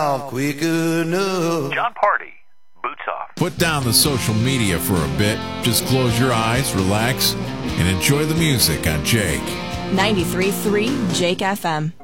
quick enough. John Party, boots off. Put down the social media for a bit. Just close your eyes, relax, and enjoy the music on Jake. 93.3 Jake FM.